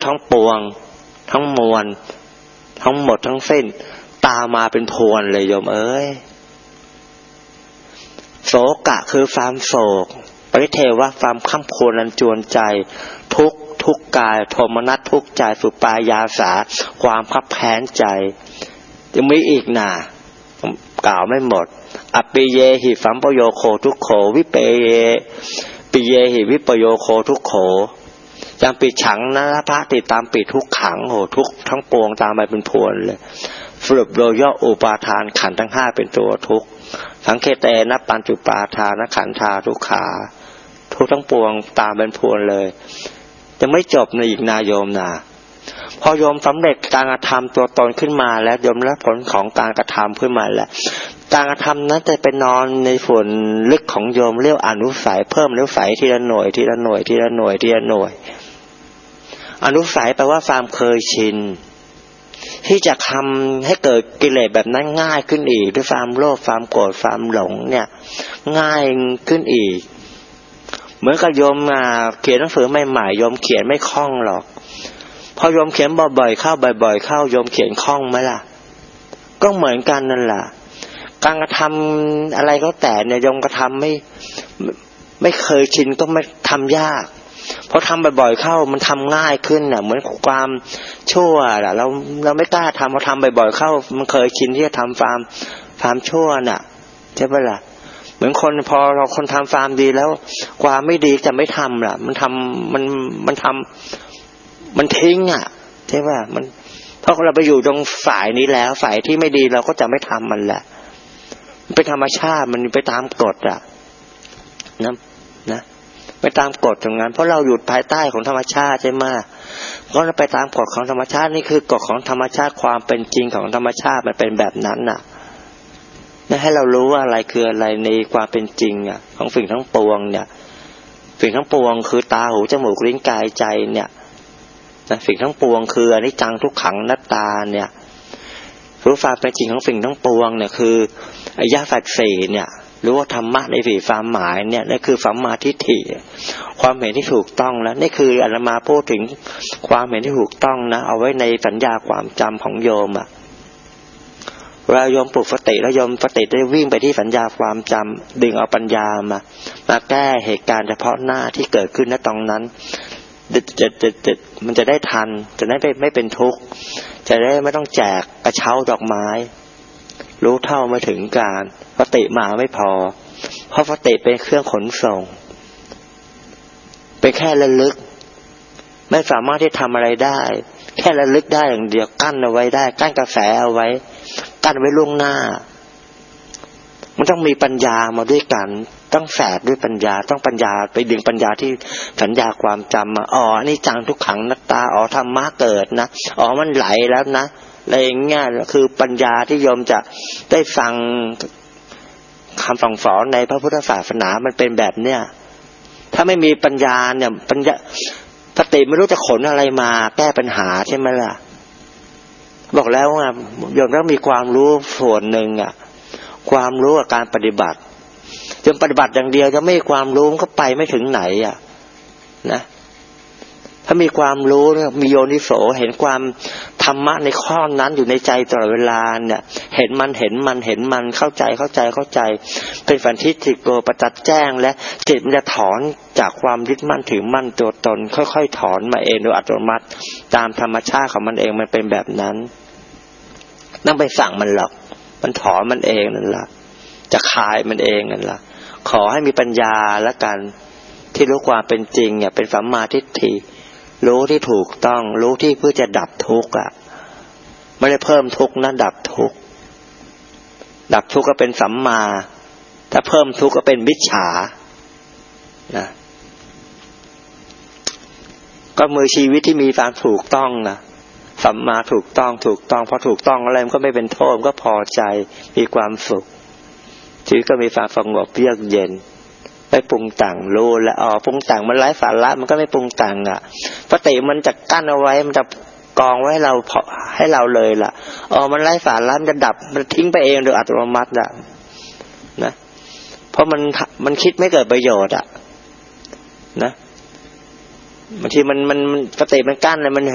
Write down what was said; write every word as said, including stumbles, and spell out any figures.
ทั้งปวงทั้งมวลทั้งหมดทั้งสิ้นตามมาเป็นพวนเลยโยมเอ้ยโศกะคือความโศกปริเทวะความข้ามโพลอันจวนใจทุกทุกกายโทมนัสทุกใจสุปายาสาความคับแค้นใจยังมีอีกนะกล่าวไม่หมดอปิเยหิสัมปโยโคทุกโขวิเปเยปิเยหิวิปโยโคทุกโขยังปิดฉังนะพระติดตามปิดทุกขังโหทุกทั้งปวงตามไปเป็นพวนเลยสรุปโดยย่ออุปาทานขันธ์ทั้งห้าเป็นตัวทุกข์สังเขเตนะปัญจุปาทานขันธาทุกขาทุกทั้งปวงตามเป็นพวนเลยจะไม่จบในอีกนาโยมนะพอโยมสำเร็จการกระทำตัวตนขึ้นมาแล้วโยมรับผลของการกระทำขึ้นมาแล้วการกระทำนั้นจะไปนอนในส่วนลึกของโยมเรียกอนุสัยเพิ่มอนุสัยทีละหน่วยทีละหน่วยทีละหน่วยทีละหน่วยอนุสัยแปลว่าความเคยชินที่จะทำให้เกิดกิเลสแบบนั้นง่ายขึ้นอีกด้วยความโลภความโกรธความหลงเนี่ยง่ายขึ้นอีกเหมือนกับโยมมาเขียนหนังสือใหม่ๆโยมเขียนไม่คล่องหรอกพอโยมเขียนบ่อยๆเข้าบ่อยๆเข้าโยมเขียนคล่องไหมล่ะก็เหมือนกันนั่นแหละการกระทำอะไรก็แต่เนี่ยโยมกระทำไม่ไม่เคยชินก็ไม่ทำยากพอทำบ่อยๆเข้ามันทำง่ายขึ้นน่ะเหมือนความชั่วล่ะเราเราไม่กล้าทำพอทำบ่อยๆเข้ามันเคยชินที่จะทำความความชั่วน่ะใช่ปะล่ะเหมือนคนพอเราคนทำความดีแล้วความไม่ดีจะไม่ทำล่ะมันทำมันมันทำมันทิ้งอ่ะใช่ปะมันเพราะเราไปอยู่ตรงฝ่ายนี้แล้วฝ่ายที่ไม่ดีเราก็จะไม่ทำมันแหละมันเป็นธรรมชาติมันไปตามกฎอ่ะนะนะไปตามกฎตรงนั้นเพราะเราอยู่ภายใต้ของธรรมชาติใช่ไหมเพราะเราไปตามกฎของธรรมชาตินี่คือกฎของธรรมชาติความเป็นจริงของธรรมชาติมันเป็นแบบนั้นน่ะนี่ให้เรารู้ว่าอะไรคืออะไรในความเป็นจริงอ่ะของสิ่งทั้งปวงเนี่ยสิ่งทั้งปวงคือตาหูจมูกลิ้นกายใจเนี่ยนะสิ่งทั้งปวงคืออนิจจังทุกขังอนัตตาเนี่ยรู้ความเป็นจริงของสิ่งทั้งปวงเนี่ยคืออริยสัจสี่เนี่ยรู้ว่าธรรมะในสี่ความหมายเนี่ยนั่นคือสัมมาทิฏฐิความเห็นที่ถูกต้องแล้วนี่คืออาตมาพูดถึงความเห็นที่ถูกต้องนะเอาไว้ในสัญญาความจำของโยมอ่ะเวลาโยมปลุกสติแล้วโยมสติได้วิ่งไปที่สัญญาความจำดึงเอาปัญญามามาแก้เหตุการณ์เฉพาะหน้าที่เกิดขึ้นณตรงนั้นจะจะจะมันจะได้ทันจะได้ไม่ไม่เป็นทุกข์จะได้ไม่ต้องแจกกระเช้าดอกไม้รู้เท่าไม่ถึงการสติมาไม่พอเพราะสติเป็นเครื่องขนส่งเป็นแค่ระลึกไม่สามารถที่ทำอะไรได้แค่ระลึกได้อย่างเดียวกั้นเอาไว้ได้กั้นกระแสเอาไว้กั้นไว้ล่วงหน้ามันต้องมีปัญญามาด้วยกันต้องแฝดด้วยปัญญาต้องปัญญาไปดึงปัญญาที่สัญญาความจำมาอ๋ออันนี้จังทุกขังนัตตาอ๋อธรรมะเกิดนะอ๋อมันไหลแล้วนะอะไรอย่างเงี้ยคือปัญญาที่โยมจะได้ฟังคำสั่งสอนในพระพุทธศาสนามันเป็นแบบเนี้ยถ้าไม่มีปัญญาเนี่ยปัญญาสติไม่รู้จะขนอะไรมาแก้ปัญหาใช่ไหมล่ะบอกแล้วว่าโยมต้องมีความรู้ส่วนหนึ่งอ่ะความรู้กับการปฏิบัติจนปฏิบัติอย่างเดียวจะไม่มีความรู้มันก็ไปไม่ถึงไหนอ่ะนะถ้ามีความรู้เนี่ยมีโยนิโสเห็นความธรรมะในข้อนั้นอยู่ในใจตลอดเวลาเนี่ยเห็นมันเห็นมันเห็นมันเข้าใจเข้าใจเข้าใจเป็นสันทิฏฐิโกประจักษ์แจ้งและจิตมันจะถอนจากความยึดมั่นถือมั่นตัวตนค่อยๆถอนมาเองโดยอัตโนมัติตามธรรมชาติของมันเองมันเป็นแบบนั้นต้องไปสั่งมันหรอกมันถอนมันเองนั่นแหละจะคลายมันเองนั่นแหละขอให้มีปัญญาละกันที่รู้ความเป็นจริงเนี่ยเป็นสัมมาทิฏฐิรู้ที่ถูกต้องรู้ที่เพื่อจะดับทุกข์อ่ะไม่ได้เพิ่มทุกข์นะดับทุกข์ดับทุกข์ก็เป็นสัมมาถ้าเพิ่มทุกข์ก็เป็นมิจฉานะก็มือชีวิตที่มีความถูกต้องนะสัมมาถูกต้องถูกต้องพอถูกต้องอะไรมันก็ไม่เป็นโทษก็พอใจมีความสุขชีวิตก็มีความสงบเยือกเย็นไม่ปรุงแต่งรู้และอ๋อปรุงแต่งมันไร้สาระมันก็ไม่ปรุงแต่งอ่ะปกติมันจะกั้นเอาไว้มันจะกองไว้ให้เราให้เราเลยล่ะอ๋อมันไร้สาระมันจะดับมันทิ้งไปเองโดยอัตโนมัติอ่ะนะเพราะมันมันคิดไม่เกิดประโยชน์อ่ะนะบางทีมันมันปกติมันกั้นเลยมัน